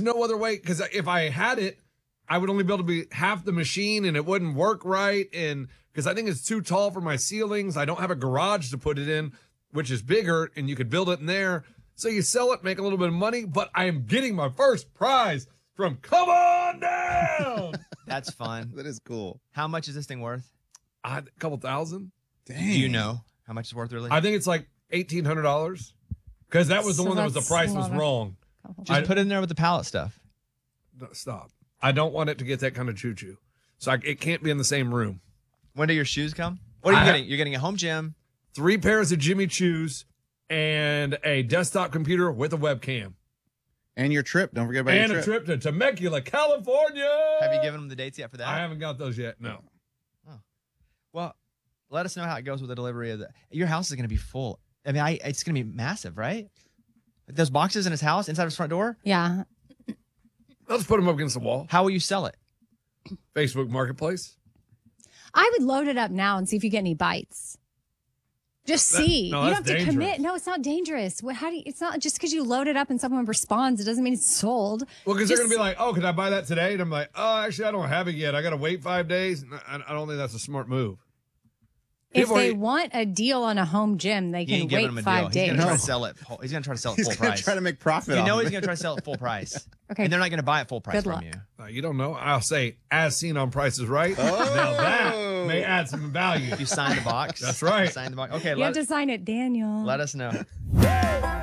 no other way, because if I had it, I would only be able to be half the machine and it wouldn't work right. And because I think it's too tall for my ceilings. I don't have a garage to put it in, which is bigger, and you could build it in there. So you sell it, make a little bit of money, but I am getting my first prize from Come On Down. That's fun. That is cool. How much is this thing worth? A couple thousand. Dang. Do you know how much it's worth, really? I think it's like $1,800, because that was the one that was the price was wrong. Just put it in there with the pallet stuff. Stop. I don't want it to get that kind of choo-choo. So it can't be in the same room. When do your shoes come? What are you getting? You're getting a home gym. 3 pairs of Jimmy Choos and a desktop computer with a webcam. And your trip. Don't forget about your trip. And a trip to Temecula, California. Have you given them the dates yet for that? I haven't got those yet, no. Oh. Well, let us know how it goes with the delivery of the. Your house is going to be full. I mean, it's going to be massive, right? Those boxes in his house, inside his front door? Yeah. I'll just put them up against the wall. How will you sell it? Facebook Marketplace. I would load it up now and see if you get any bites. Just see. No, you that's don't have to dangerous. commit. No, it's not dangerous. It's not just because you load it up and someone responds, it doesn't mean it's sold. Well, because they're going to be like, oh, can I buy that today? And I'm like, oh, actually, I don't have it yet. I got to wait 5 days. I don't think that's a smart move. If they want a deal on a home gym, they You can ain't giving wait him a 5 deal. days. He's going to try to sell it. He's going to try to sell it He's full going price. to try to make profit You off know of he's it. going to try to sell it full price. Okay. And they're not going to buy it full price Good from luck. you. You don't know. I'll say, as seen on Price is Right. Now that may add some value. You sign the box. That's right. You sign the box. Okay, You have to sign it, Daniel. let us know.